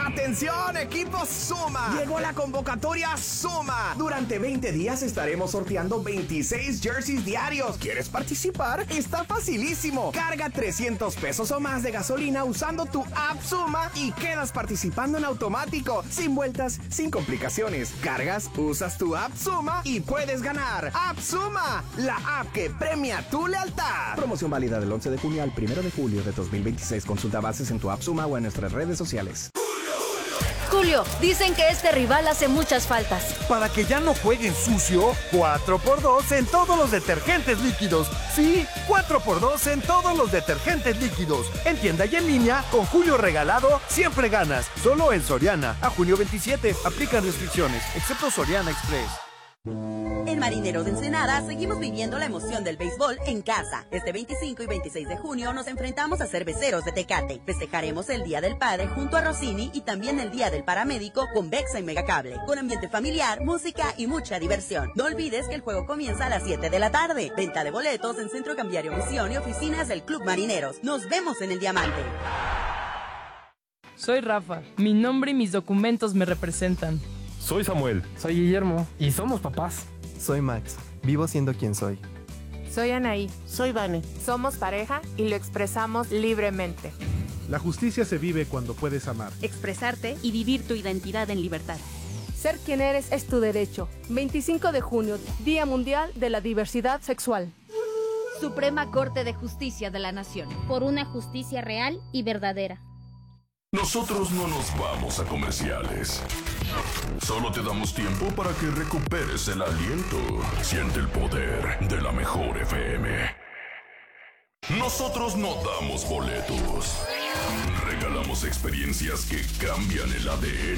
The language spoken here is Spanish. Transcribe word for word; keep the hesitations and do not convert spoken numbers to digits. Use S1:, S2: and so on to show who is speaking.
S1: ¡Atención, equipo Suma! Llegó la convocatoria Suma. Durante veinte días estaremos sorteando veintiséis jerseys diarios. ¿Quieres participar? Está facilísimo. Carga trescientos pesos o más de gasolina usando tu app Suma y quedas participando en automático, sin vueltas, sin complicaciones. Cargas, usas tu app Suma y puedes ganar. App Suma, la app que premia tu lealtad. Promoción válida del once de junio al primero de julio de dos mil veintiséis. Consulta bases en tu app Suma o en nuestras redes sociales.
S2: Julio, dicen que este rival hace muchas faltas.
S3: Para que ya no jueguen sucio, cuatro por dos en todos los detergentes líquidos. Sí, cuatro por dos en todos los detergentes líquidos. En tienda y en línea, con Julio regalado, siempre ganas. Solo en Soriana. A junio veintisiete, aplican restricciones, excepto Soriana Express.
S4: En Marineros de Ensenada seguimos viviendo la emoción del béisbol en casa. Este veinticinco y veintiséis de junio nos enfrentamos a Cerveceros de Tecate. Festejaremos el Día del Padre junto a Rossini y también el Día del Paramédico con Bexa y Megacable, con ambiente familiar, música y mucha diversión. No olvides que el juego comienza a las siete de la tarde. Venta de boletos en Centro Cambiario Misión y oficinas del Club Marineros. Nos vemos en el Diamante.
S5: Soy Rafa. Mi nombre y mis documentos me representan.
S6: Soy Samuel.
S7: Soy Guillermo. Y somos papás.
S8: Soy Max. Vivo siendo quien soy.
S9: Soy Anaí.
S10: Soy Vane.
S9: Somos pareja y lo expresamos libremente.
S11: La justicia se vive cuando puedes amar.
S12: Expresarte y vivir tu identidad en libertad.
S13: Ser quien eres es tu derecho. veinticinco de junio, Día Mundial de la Diversidad Sexual.
S14: Suprema Corte de Justicia de la Nación. Por una justicia real y verdadera.
S15: Nosotros no nos vamos a comerciales. Solo te damos tiempo para que recuperes el aliento. Siente el poder de la mejor F M. Nosotros no damos boletos. Regalamos experiencias que cambian el A D